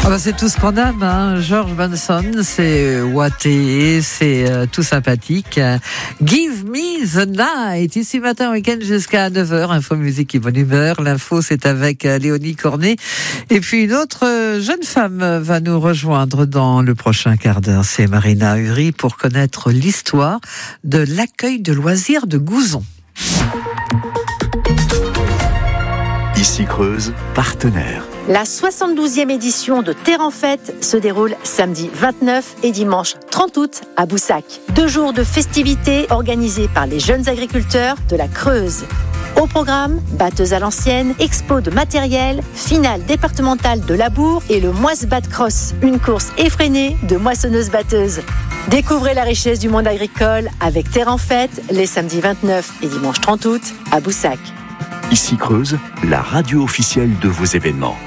C'est tout ce qu'on aime, hein. George Benson, c'est ouaté, c'est tout sympathique. Give me the night. Ici matin, week-end jusqu'à 9h. Info, musique et bonne humeur. L'info, c'est avec Léonie Cornet. Et puis une autre jeune femme va nous rejoindre dans le prochain quart d'heure. C'est Marina Uri pour connaître l'histoire de l'accueil de loisirs de Gouzon. Ici Creuse, partenaire. La 72e édition de Terre en Fête se déroule samedi 29 et dimanche 30 août à Boussac. 2 jours de festivités organisés par les jeunes agriculteurs de la Creuse. Au programme, batteuse à l'ancienne, expo de matériel, finale départementale de labour et le Moise-Bat Cross, une course effrénée de moissonneuses-batteuses. Découvrez la richesse du monde agricole avec Terre en Fête les samedis 29 et dimanche 30 août à Boussac. Ici Creuse, la radio officielle de vos événements.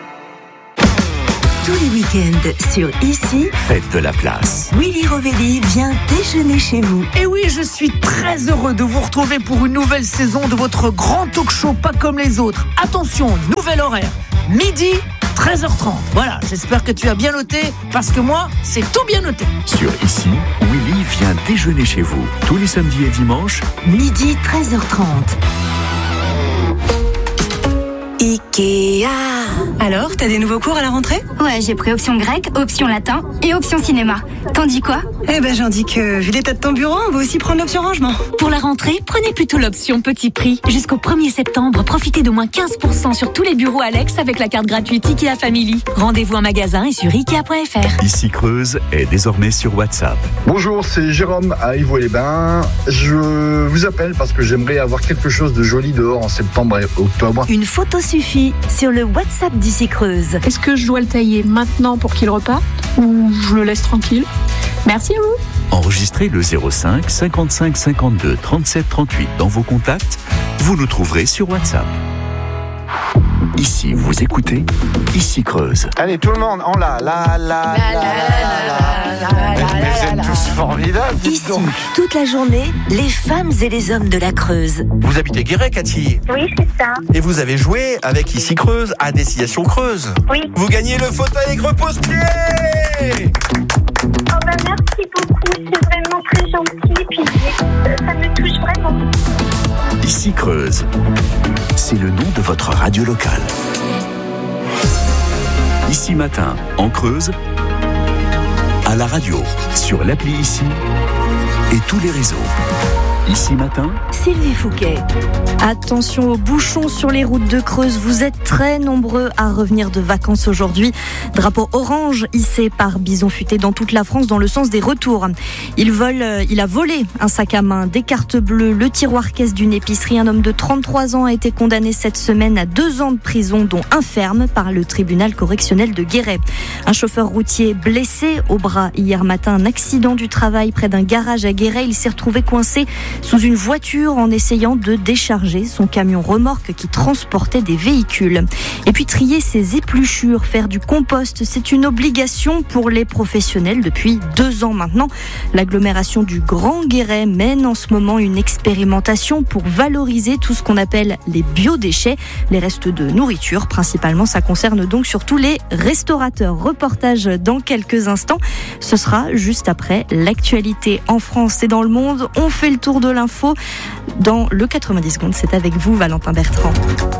Tous les week-ends sur Ici, Faites de la place. Willy Rovelli vient déjeuner chez vous. Et oui, je suis très heureux de vous retrouver pour une nouvelle saison de votre grand talk show pas comme les autres. Attention, nouvel horaire, midi 13h30. Voilà, j'espère que tu as bien noté, parce que moi, c'est tout bien noté. Sur Ici, Willy vient déjeuner chez vous. Tous les samedis et dimanches, Midi 13h30. Ikea. Alors, t'as des nouveaux cours à la rentrée ? Ouais, j'ai pris option grec, option latin et option cinéma. T'en dis quoi ? J'en dis que, vu l'état de ton bureau, on va aussi prendre l'option rangement. Pour la rentrée, prenez plutôt l'option petit prix. Jusqu'au 1er septembre, profitez d'au moins 15% sur tous les bureaux Alex avec la carte gratuite Ikea Family. Rendez-vous en magasin et sur Ikea.fr. Ici Creuse est désormais sur WhatsApp. Bonjour, c'est Jérôme à Ivaux-les-Bains. Je vous appelle parce que j'aimerais avoir quelque chose de joli dehors en septembre et octobre. Une photo suffit sur le WhatsApp d'Ici Creuse. Est-ce que je dois le tailler maintenant pour qu'il reparte ou je le laisse tranquille ? Merci à vous. Enregistrez le 05 55 52 37 38 dans vos contacts. Vous nous trouverez sur WhatsApp. Ici, vous écoutez Ici Creuse. Allez, tout le monde, en la. Mais vous êtes tous formidables. Ici, toute la journée, les femmes et les hommes de la Creuse. Vous habitez Guéret, Cathy ? Oui, c'est ça. Et vous avez joué avec Ici Creuse à Destination Creuse. Oui. Vous gagnez le fauteuil repose-pied. Merci beaucoup, c'est vraiment très gentil. Puis ça me touche vraiment. Ici Creuse, c'est le nom de votre radio locale. Ici Matin, en Creuse, à la radio, sur l'appli Ici et tous les réseaux. Ici Matin, Sylvie Fouquet. Attention aux bouchons sur les routes de Creuse. Vous êtes très nombreux à revenir de vacances aujourd'hui. Drapeau orange hissé par Bison Futé dans toute la France dans le sens des retours. Il a volé un sac à main, des cartes bleues, le tiroir caisse d'une épicerie. Un homme de 33 ans a été condamné cette semaine à 2 ans de prison, dont un ferme, par le tribunal correctionnel de Guéret. Un chauffeur routier blessé au bras hier matin. Un accident du travail près d'un garage à Guéret. Il s'est retrouvé coincé sous une voiture en essayant de décharger son camion remorque qui transportait des véhicules. Et puis trier ses épluchures, faire du compost, c'est une obligation pour les professionnels depuis 2 ans maintenant. L'agglomération du Grand Guéret mène en ce moment une expérimentation pour valoriser tout ce qu'on appelle les biodéchets, les restes de nourriture principalement. Ça concerne donc surtout les restaurateurs. Reportage dans quelques instants. Ce sera juste après l'actualité en France et dans le monde. On fait le tour de l'info dans le 90 secondes. C'est avec vous, Valentin Bertrand.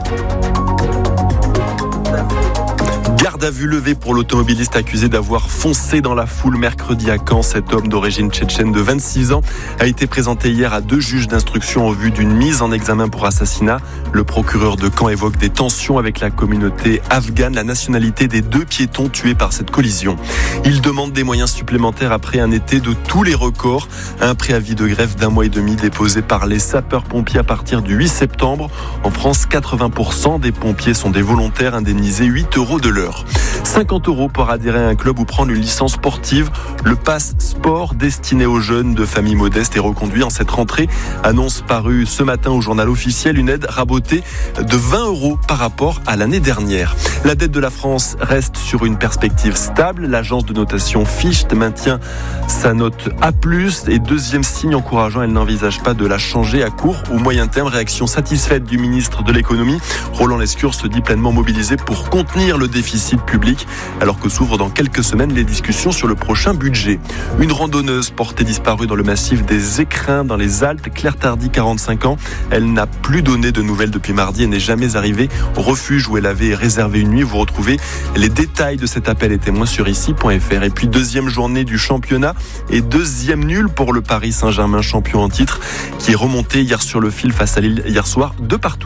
Garde à vue levée pour l'automobiliste accusé d'avoir foncé dans la foule mercredi à Caen. Cet homme d'origine tchétchène de 26 ans a été présenté hier à 2 juges d'instruction en vue d'une mise en examen pour assassinat. Le procureur de Caen évoque des tensions avec la communauté afghane, la nationalité des 2 piétons tués par cette collision. Il demande des moyens supplémentaires après un été de tous les records. Un préavis de grève d'1 mois et demi déposé par les sapeurs-pompiers à partir du 8 septembre. En France, 80% des pompiers sont des volontaires indemnisés 8 € de l'heure. 50 € pour adhérer à un club ou prendre une licence sportive. Le pass sport destiné aux jeunes de familles modestes est reconduit en cette rentrée. Annonce parue ce matin au journal officiel, une aide rabotée de 20 € par rapport à l'année dernière. La dette de la France reste sur une perspective stable. L'agence de notation Fichte maintient sa note A+, et deuxième signe encourageant, elle n'envisage pas de la changer à court ou moyen terme. Réaction satisfaite du ministre de l'économie. Roland Lescure se dit pleinement mobilisé pour contenir le déficit public. public, alors que s'ouvrent dans quelques semaines les discussions sur le prochain budget. Une randonneuse portée disparue dans le massif des Écrins dans les Alpes, Claire Tardy, 45 ans. Elle n'a plus donné de nouvelles depuis mardi et n'est jamais arrivée au refuge où elle avait réservé une nuit. Vous retrouvez les détails de cet appel et témoins sur ici.fr. Et puis deuxième journée du championnat et deuxième nul pour le Paris Saint-Germain, champion en titre, qui est remonté hier sur le fil face à Lille hier soir de partout.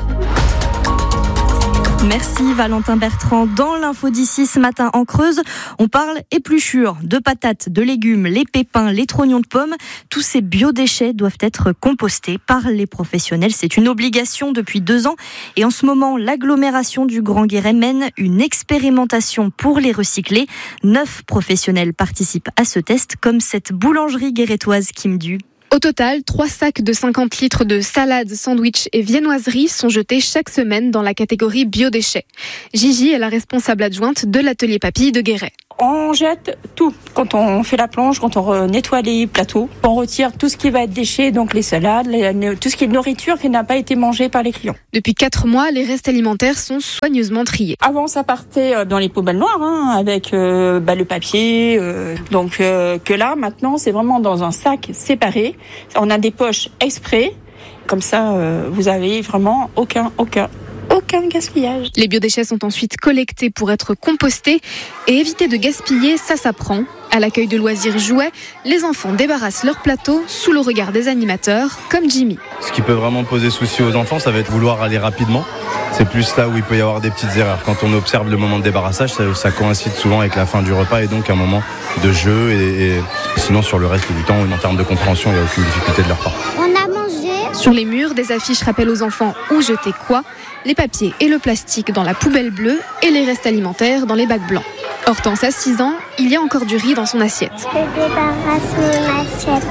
Merci Valentin Bertrand. Dans l'info d'ici ce matin en Creuse, on parle épluchure, de patates, de légumes, les pépins, les trognons de pommes. Tous ces biodéchets doivent être compostés par les professionnels. C'est une obligation depuis 2 ans. Et en ce moment, l'agglomération du Grand Guéret mène une expérimentation pour les recycler. 9 professionnels participent à ce test, comme cette boulangerie guérétoise Kim Du. Au total, 3 sacs de 50 litres de salades, sandwichs et viennoiseries sont jetés chaque semaine dans la catégorie biodéchets. Gigi est la responsable adjointe de l'atelier papille de Guéret. On jette tout. Quand on fait la planche, quand on nettoie les plateaux, on retire tout ce qui va être déchets, donc les salades, tout ce qui est nourriture qui n'a pas été mangé par les clients. Depuis 4 mois, les restes alimentaires sont soigneusement triés. Avant, ça partait dans les poubelles noires, avec le papier. Donc que là, maintenant, c'est vraiment dans un sac séparé. On a des poches exprès. Comme ça, vous avez vraiment aucun gaspillage. Les biodéchets sont ensuite collectés pour être compostés et éviter de gaspiller, ça s'apprend. À l'accueil de loisirs Jouets, les enfants débarrassent leur plateau sous le regard des animateurs, comme Jimmy. Ce qui peut vraiment poser souci aux enfants, ça va être vouloir aller rapidement. C'est plus là où il peut y avoir des petites erreurs. Quand on observe le moment de débarrassage, ça coïncide souvent avec la fin du repas et donc un moment de jeu. Et sinon, sur le reste du temps, en termes de compréhension, il n'y a aucune difficulté de leur part. On a mangé. Sur les murs, des affiches rappellent aux enfants où jeter quoi, les papiers et le plastique dans la poubelle bleue et les restes alimentaires dans les bacs blancs. Hortense a 6 ans, il y a encore du riz dans son assiette. Je débarrasse mon assiette,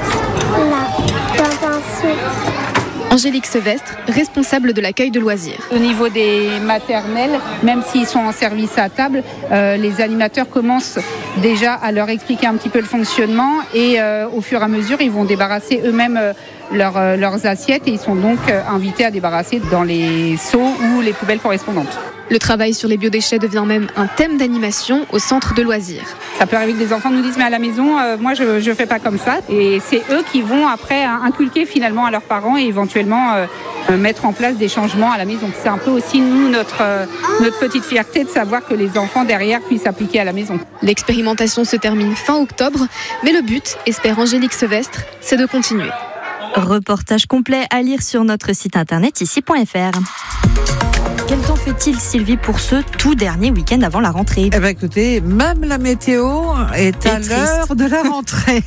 là, dans un seau. Angélique Sevestre, responsable de l'accueil de loisirs. Au niveau des maternelles, même s'ils sont en service à table, les animateurs commencent déjà à leur expliquer un petit peu le fonctionnement et au fur et à mesure, ils vont débarrasser eux-mêmes leurs assiettes et ils sont donc invités à débarrasser dans les seaux ou les poubelles correspondantes. Le travail sur les biodéchets devient même un thème d'animation au centre de loisirs. Ça peut arriver que des enfants nous disent mais à la maison, moi je fais pas comme ça. Et c'est eux qui vont après inculquer finalement à leurs parents et éventuellement mettre en place des changements à la maison. C'est un peu aussi nous notre petite fierté de savoir que les enfants derrière puissent s'appliquer à la maison. L'expérimentation se termine fin octobre, mais le but, espère Angélique Sevestre, c'est de continuer. Reportage complet à lire sur notre site internet ici.fr. Quel temps fait-il, Sylvie, pour ce tout dernier week-end avant la rentrée ? Eh bien, écoutez, même la météo est à l'heure de la rentrée.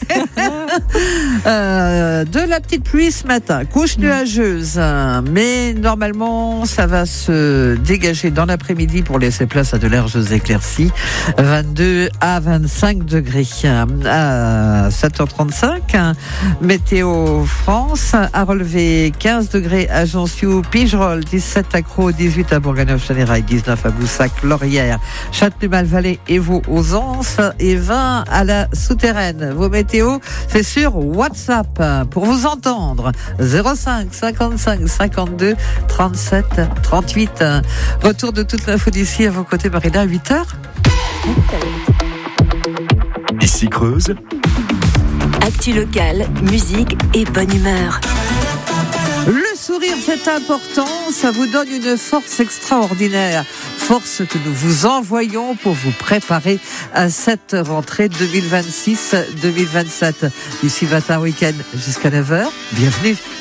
De la petite pluie ce matin, couche nuageuse, mais normalement, ça va se dégager dans l'après-midi pour laisser place à de larges éclaircies. 22 à 25 degrés. À 7h35, Météo France a relevé 15 degrés à Jonsiou, Pigerolles, 17 à Crau, 18 à Bourganeuf-Chanéraille, 19 à Boussac, Laurière, Châtenay-Malvalais et Vaux aux Anses et 20 à la Souterraine. Vos météos, c'est sur WhatsApp pour vous entendre. 05 55 52 37 38. Retour de toute l'info d'ici à vos côtés, Marina, à 8h. Ici Creuse. Actu locale, musique et bonne humeur. Le sourire, c'est important, ça vous donne une force extraordinaire. Force que nous vous envoyons pour vous préparer à cette rentrée 2026-2027. Ici matin, week-end jusqu'à 9h. Bienvenue.